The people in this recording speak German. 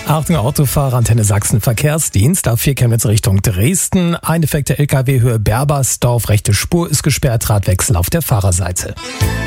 Achtung Autofahrer, Antenne Sachsen Verkehrsdienst, A4 Chemnitz Richtung Dresden. Ein defekter LKW Höhe Berbersdorf, rechte Spur ist gesperrt, Radwechsel auf der Fahrerseite.